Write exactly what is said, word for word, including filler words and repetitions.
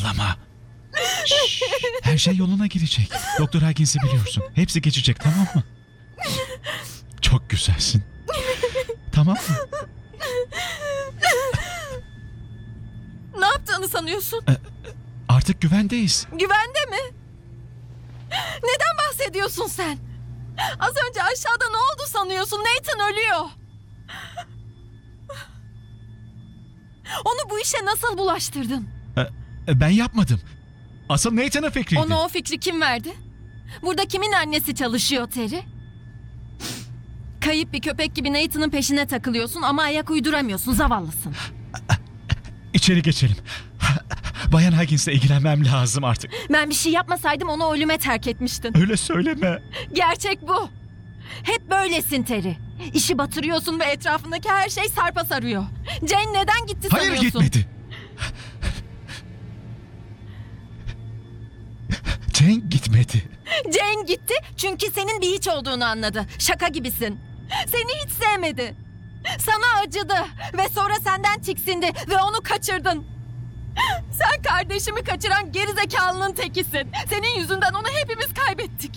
Ağlama. Şşş, her şey yoluna girecek. Doktor Higgins'i biliyorsun. Hepsi geçecek, tamam mı? Çok güzelsin. Tamam mı? Ne yaptığını sanıyorsun? Ee, artık güvendeyiz. Güvende mi? Neden bahsediyorsun sen? Az önce aşağıda ne oldu sanıyorsun? Nathan ölüyor. Onu bu işe nasıl bulaştırdın? Ee, ben yapmadım. Asıl Nathan'ın fikriydi. Ona o fikri kim verdi? Burada kimin annesi çalışıyor Terry? Kayıp bir köpek gibi Nathan'ın peşine takılıyorsun ama ayak uyduramıyorsun, zavallısın. İçeri geçelim. Bayan Higgins'le ilgilenmem lazım artık. Ben bir şey yapmasaydım onu ölüme terk etmiştin. Öyle söyleme. Gerçek bu. Hep böylesin Terry. İşi batırıyorsun ve etrafındaki her şey sarpa sarıyor. Jane neden gitti Hayır, sanıyorsun? gitmedi. Jane gitmedi. Jane gitti çünkü senin bir hiç olduğunu anladı. Şaka gibisin. Seni hiç sevmedi. Sana acıdı ve sonra senden tiksindi ve onu kaçırdın. Sen kardeşimi kaçıran gerizekalının tekisin. Senin yüzünden onu hepimiz kaybettik.